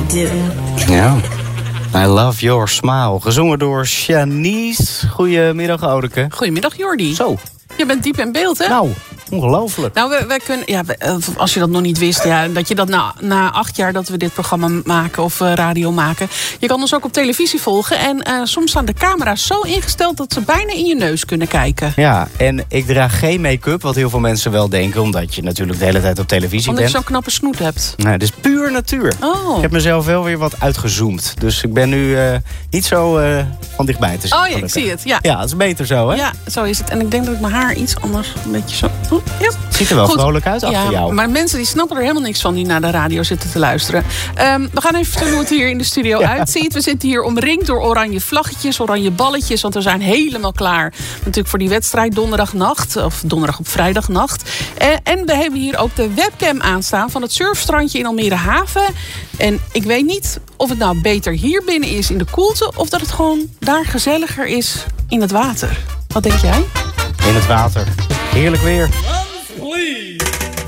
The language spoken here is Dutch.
do. Ja. I love your smile. Gezongen door Shanice. Goedemiddag, Audeke. Goedemiddag, Jordi. Zo. Je bent diep in beeld, hè? Nou, ongelooflijk. Nou, wij kunnen, als je dat nog niet wist, dat je dat na 8 jaar dat we dit programma maken of radio maken. Je kan ons ook op televisie volgen. En soms staan de camera's zo ingesteld dat ze bijna in je neus kunnen kijken. Ja, en ik draag geen make-up, wat heel veel mensen wel denken, omdat je natuurlijk de hele tijd op televisie Omdat bent. je zo'n knappe snoet hebt. Nee, het is puur natuur. Oh. Ik heb mezelf wel weer wat uitgezoomd. Dus ik ben nu niet zo van dichtbij te zien. Oh ja, ik zie het. Ja. Ja, dat is beter zo, hè? Ja, zo is het. En ik denk dat ik mijn haar iets anders, een beetje zo. Ja. Ziet er wel vrolijk uit achter jou. Maar mensen die snappen er helemaal niks van die naar de radio zitten te luisteren. We gaan even vertellen hoe het hier in de studio uitziet. We zitten hier omringd door oranje vlaggetjes, oranje balletjes. Want we zijn helemaal klaar natuurlijk voor die wedstrijd donderdagnacht. Of donderdag op vrijdagnacht. En we hebben hier ook de webcam aanstaan van het surfstrandje in Almere Haven. En ik weet niet of het nou beter hier binnen is in de koelte, of dat het gewoon daar gezelliger is in het water. Wat denk jij? In het water. Heerlijk weer.